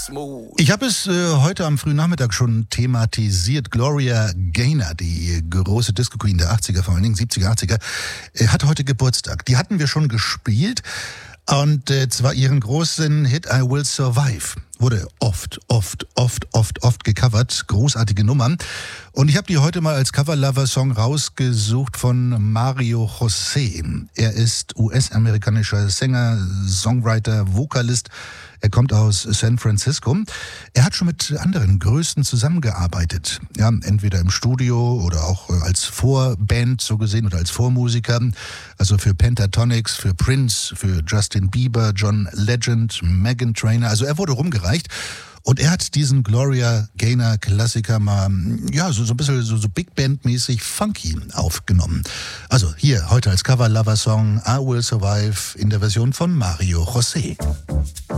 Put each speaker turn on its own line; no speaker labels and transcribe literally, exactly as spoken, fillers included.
Ich habe es äh, heute am frühen Nachmittag schon thematisiert. Gloria Gaynor, die große Disco-Queen der achtziger, vor allen Dingen siebziger, achtziger, äh, hat heute Geburtstag. Die hatten wir schon gespielt. Und äh, zwar ihren großen Hit I Will Survive. Wurde oft, oft, oft, oft, oft gecovert. Großartige Nummern. Und ich habe die heute mal als Cover-Lover-Song rausgesucht von Mario José. Er ist U S-amerikanischer Sänger, Songwriter, Vokalist. Er kommt aus San Francisco. Er hat schon mit anderen Größen zusammengearbeitet. Ja, entweder im Studio oder auch als Vorband so gesehen oder als Vormusiker. Also für Pentatonix, für Prince, für Justin Bieber, John Legend, Meghan Trainor. Also er wurde rumgereicht. Und er hat diesen Gloria Gaynor Klassiker mal, ja, so, so ein bisschen so, so Big Band-mäßig funky aufgenommen. Also hier heute als Cover-Lover-Song I Will Survive in der Version von Mario José.